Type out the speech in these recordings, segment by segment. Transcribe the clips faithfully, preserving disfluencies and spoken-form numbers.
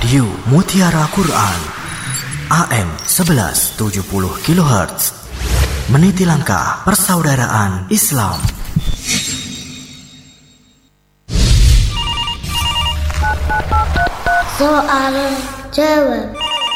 Radio Mutiara Quran A M sebelas tujuh puluh kilohertz, meniti langkah persaudaraan Islam. Soal jawab.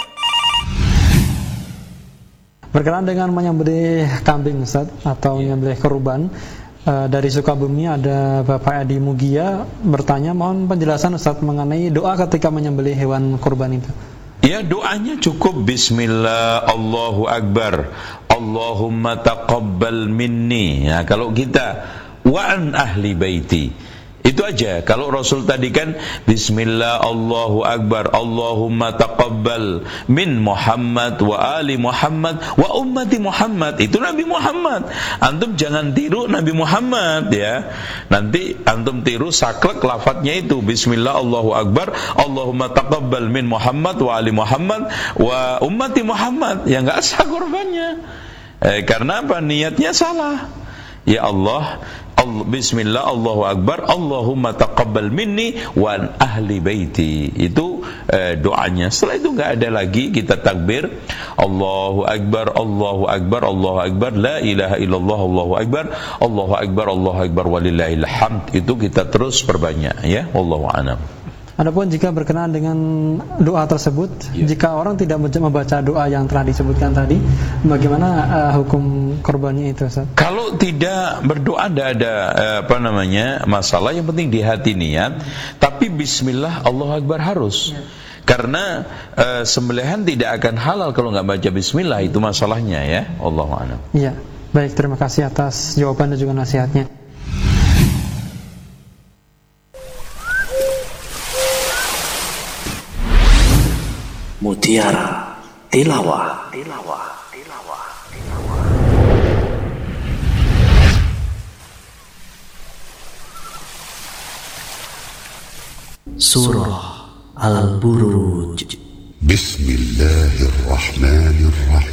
Berkenaan dengan menyembelih kambing, Ustaz, atau menyembelih kurban, uh, dari Sukabumi ada Bapak Edi Mugia bertanya, mohon penjelasan Ustaz mengenai doa ketika menyembelih hewan kurban itu. Ya, doanya cukup Bismillah, Allahu Akbar, Allahumma taqabbal minni. Ya, kalau kita wa an ahli baiti, itu aja. Kalau Rasul tadi kan Bismillah, Allahu Akbar, Allahumma taqabbal min Muhammad wa ali Muhammad wa ummati Muhammad. Itu Nabi Muhammad. Antum jangan tiru Nabi Muhammad ya. Nanti antum tiru saklek lafadznya itu Bismillah, Allahu Akbar, Allahumma taqabbal min Muhammad wa ali Muhammad wa ummati Muhammad. Ya enggak sah kurbannya. Eh, karena apa? Niatnya salah. Ya Allah, Allah, Bismillah, Allahu Akbar, Allahumma taqabbal minni wa ahli baiti. Itu eh, doanya. Setelah itu enggak ada lagi, kita takbir Allahu Akbar, Allahu Akbar, Allahu Akbar, la ilaha illallah, Allahu Akbar, Allahu Akbar, Allahu Akbar, walillahil hamd. Itu kita terus perbanyak ya, wallahu a'lam. Adapun jika berkenaan dengan doa tersebut, ya, jika orang tidak membaca doa yang telah disebutkan tadi, bagaimana uh, hukum korbannya itu, Ustaz? Kalau tidak berdoa, tidak ada uh, apa namanya masalah. Yang penting di hati niat. Tapi Bismillah, Allahu Akbar harus. Ya. Karena uh, sembelihan tidak akan halal kalau nggak baca Bismillah. Itu masalahnya ya. Wallahu a'lam. Iya, baik, terima kasih atas jawaban dan juga nasihatnya. Mutiara Tilawah. Tilawah. Tilawah. Tilawah. Surah Al-Buruj. Bismillahirrahmanirrahim.